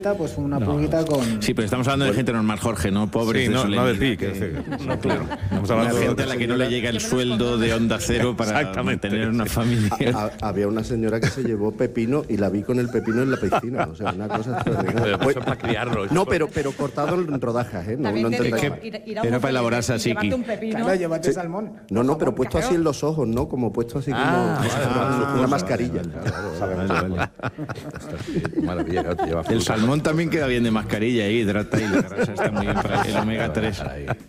Pues una pulguita con... Sí, pero estamos hablando de gente normal, Jorge, no pobre. Sí, no de ti, no, claro. Estamos hablando de gente a la que no le llega el sueldo de Onda Cero para mantener una familia. Había una señora que se llevó pepino y la vi con el pepino en la piscina. O sea, una cosa extraordinaria. Pues para criarlo. No, pero cortado en rodajas, ¿eh? No entendáis. Era para elaborar salsiqui. Claro, llévate salmón. No, pero puesto así en los ojos, ¿no? Como puesto así como una mascarilla. Maravilla, el salmón también queda bien de mascarilla y hidrata y la grasa está muy bien para el omega 3.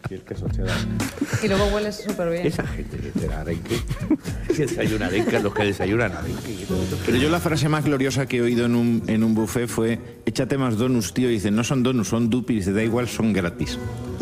Y luego hueles súper bien. Esa gente que te da arenque, que desayuna arenque, los que desayunan arenque. Pero yo la frase más gloriosa que he oído en un buffet fue: échate más donuts, tío. Y dicen, no son donuts, son dupis. Dice, da igual, son gratis.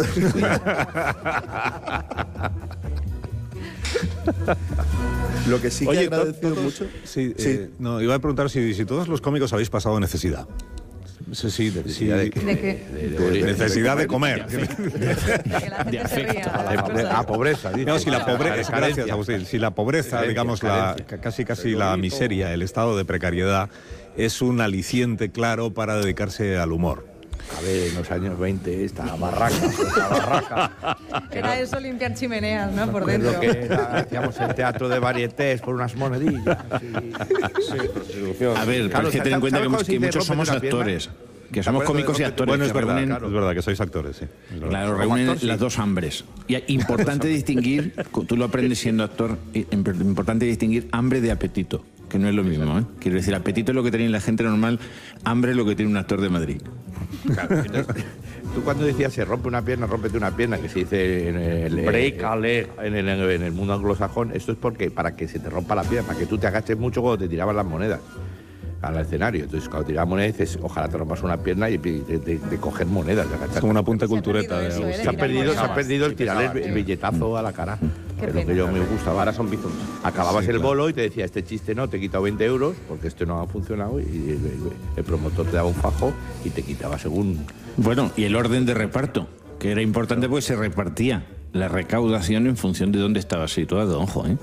Lo que sí que he agradecido mucho... Sí. No, iba a preguntar si todos los cómicos habéis pasado necesidad. Sí, ¿De qué? De necesidad de comer. De afecto. A pobreza. No, si la pobreza, gracias, Agustín. Si la pobreza, digamos, casi la miseria, el estado de precariedad, es un aliciente claro para dedicarse al humor. A ver, en los años 20, esta barraca. Era eso, limpiar chimeneas, ¿no? Por dentro. Lo que era, hacíamos el teatro de varietés por unas monedillas. Sí, prostitución. A ver, pero es que ten en cuenta que muchos somos actores. Que somos cómicos y actores. Bueno, es verdad que sois actores, sí. Claro, reúnen las dos hambres. Y es importante distinguir, tú lo aprendes siendo actor, importante distinguir hambre de apetito, que no es lo mismo, ¿eh? Quiero decir, apetito es lo que tiene la gente normal, hambre es lo que tiene un actor de Madrid. Claro, entonces, tú cuando decías se rompe una pierna, rómpete una pierna, que se dice en el break a leg en el mundo anglosajón, esto es porque para que se te rompa la pierna, para que tú te agaches mucho cuando te tiraban las monedas al escenario. Entonces, cuando tirabas monedas, dices, ojalá te rompas una pierna y de coger monedas. Es como una punta cultureta. Se ha perdido el tirar el billetazo a la cara. Es lo que yo me gustaba. Ahora son bizons. Acababas el bolo y te decía, este chiste no, te he quitado 20 euros porque esto no ha funcionado, y el promotor te daba un fajo y te quitaba según... Bueno, y el orden de reparto, que era importante porque se repartía la recaudación en función de dónde estaba situado, ojo, ¿eh?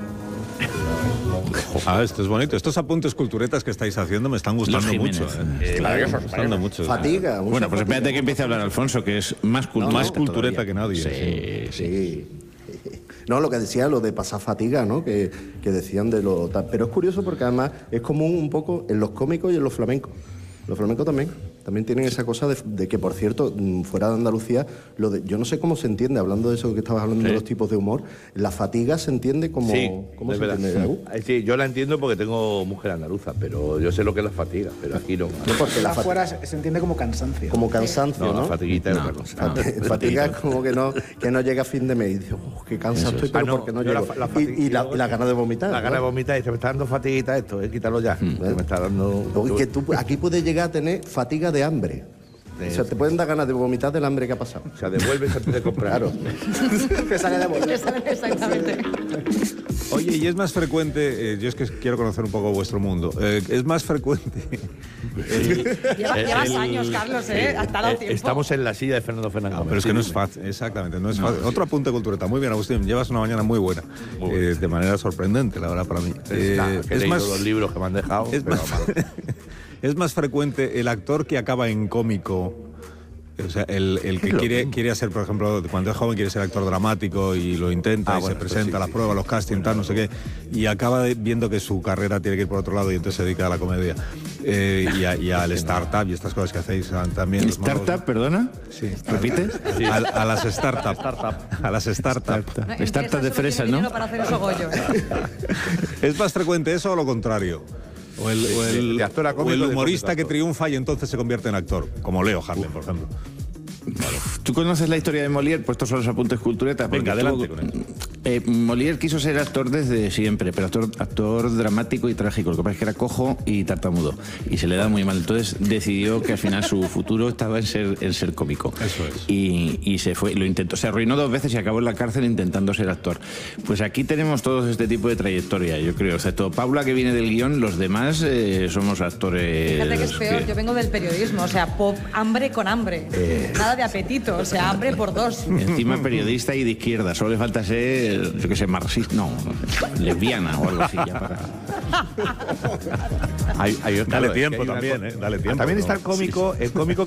Esto es bonito. Estos apuntes culturetas que estáis haciendo me están gustando mucho. Me están gustando mucho. Fatiga. Bueno, pues espérate que empiece a hablar Alfonso, que es más cultureta que nadie. Sí. No, lo que decía, lo de pasar fatiga, ¿no? Que decían de lo... Pero es curioso porque además es común un poco en los cómicos y en los flamencos. Los flamencos también tienen esa cosa de que, por cierto, fuera de Andalucía, yo no sé cómo se entiende, hablando de eso que estabas hablando de los tipos de humor, la fatiga se entiende como... Sí, ¿cómo es se verdad. entiende? Sí, yo la entiendo porque tengo mujer andaluza, pero yo sé lo que es la fatiga, pero aquí no. No, porque afuera se entiende como cansancio. Como cansancio, ¿no? La fatiguita es otra cosa. Fatiga es como que no llega a fin de mes y dices, qué cansado estoy, pero porque no llego. Y la gana de vomitar. La gana de vomitar, y se me está dando fatiguita esto, quítalo ya. Me está dando... Y que tú aquí puedes llegar a tener fatiga de hambre. O sea, te pueden dar ganas de vomitar del hambre que ha pasado. O sea, devuelves antes de comprar. Claro. Que sale de bolsa. Exactamente. Oye, y es más frecuente, yo es que quiero conocer un poco vuestro mundo, es más frecuente... Llevas años, Carlos, hasta dado tiempo. Estamos en la silla de Fernando Fernández. Pero es que no es fácil, exactamente, no es fácil. Otro apunte cultureta. Muy bien, Agustín, llevas una mañana muy buena, de manera sorprendente, la verdad, para mí. Es más, los libros que me han dejado. Es más frecuente el actor que acaba en cómico, o sea, el que quiere hacer, por ejemplo, cuando es joven quiere ser actor dramático y lo intenta y se presenta a las pruebas, los castings, tal, no sé qué, y acaba viendo que su carrera tiene que ir por otro lado y entonces se dedica a la comedia y al startup y estas cosas que hacéis también. ¿Startup, perdona? Sí. ¿Repites? Sí. A las startups. A las startups. Startup de fresas, ¿no? Para hacer esos gollos. ¿Es más frecuente eso o lo contrario? O el humorista que triunfa y entonces se convierte en actor, como Leo Harlem, por ejemplo. Claro. ¿Tú conoces la historia de Molière? Pues estos son los apuntes culturetas. Venga, adelante con eso. Molière quiso ser actor desde siempre, pero actor dramático y trágico. Lo que pasa es que era cojo y tartamudo y se le da muy mal. Entonces decidió que al final su futuro estaba en ser cómico. Eso es. Y se fue, lo intentó, se arruinó 2 veces y acabó en la cárcel intentando ser actor. Pues aquí tenemos todos este tipo de trayectoria, yo creo. Excepto Paula, que viene del guión, los demás somos actores. Fíjate que es peor, yo vengo del periodismo, o sea, hambre con hambre. Nada de apetito, o sea, hambre por 2. Encima periodista y de izquierda, solo le falta ser ser, yo qué sé, marxista, no, lesbiana o algo así, ya para... Dale tiempo también, dale tiempo. También está el cómico